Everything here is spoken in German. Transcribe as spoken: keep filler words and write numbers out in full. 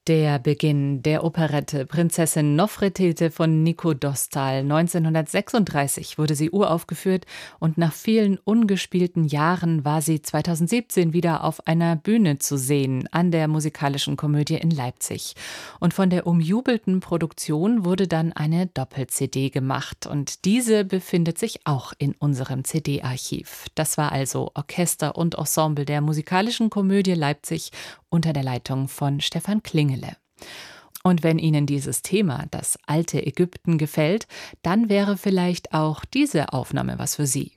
Der Beginn der Operette Prinzessin Nofretete von Nico Dostal. neunzehnhundertsechsunddreißig wurde sie uraufgeführt und nach vielen ungespielten Jahren war sie zweitausendsiebzehn wieder auf einer Bühne zu sehen, an der Musikalischen Komödie in Leipzig. Und von der umjubelten Produktion wurde dann eine Doppel-C D gemacht und diese befindet sich auch in unserem C D-Archiv. Das war also Orchester und Ensemble der Musikalischen Komödie Leipzig unter der Leitung von Stefan Klingele. Und wenn Ihnen dieses Thema, das alte Ägypten, gefällt, dann wäre vielleicht auch diese Aufnahme was für Sie.